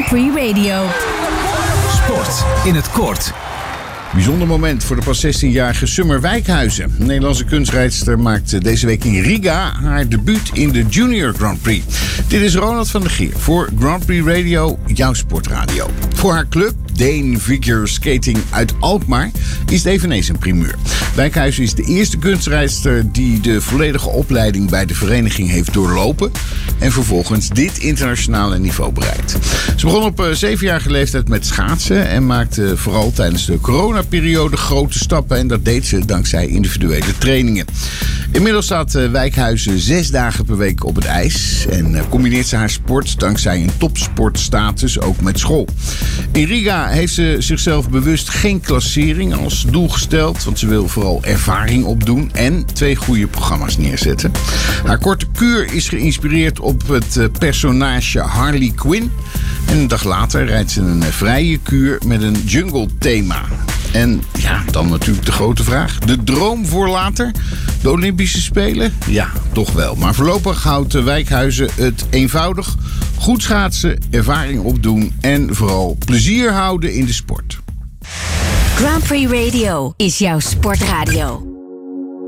Prix Radio. Sport in het kort. Bijzonder moment voor de pas 16-jarige Summer Wijkhuizen. De Nederlandse kunstrijdster maakt deze week in Riga haar debuut in de Junior Grand Prix. Dit is Ronald van der Geer voor Grand Prix Radio, jouw sportradio. Voor haar club, Dane Figure Skating uit Alkmaar, is het eveneens een primeur. Wijkhuizen is de eerste kunstrijdster die de volledige opleiding bij de vereniging heeft doorlopen en vervolgens dit internationale niveau bereikt. Ze begon op 7-jarige leeftijd met schaatsen en maakte vooral tijdens de coronaperiode grote stappen en dat deed ze dankzij individuele trainingen. Inmiddels staat Wijkhuizen 6 dagen per week op het ijs en combineert ze haar sport dankzij een topsportstatus ook met school. In Riga heeft ze zichzelf bewust geen klassering als doel gesteld, want ze wil vooral ervaring opdoen en 2 goede programma's neerzetten. Haar korte kuur is geïnspireerd op het personage Harley Quinn en een dag later rijdt ze een vrije kuur met een jungle thema. En ja, dan natuurlijk de grote vraag. De droom voor later? De Olympische Spelen? Ja, toch wel. Maar voorlopig houdt Wijkhuizen het eenvoudig. Goed schaatsen, ervaring opdoen en vooral plezier houden in de sport. Grand Prix Radio is jouw sportradio.